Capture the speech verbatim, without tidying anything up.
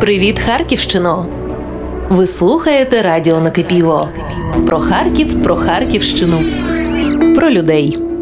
Привіт, Харківщино! Ви слухаєте радіо Накипіло. Про Харків, про Харківщину, про людей.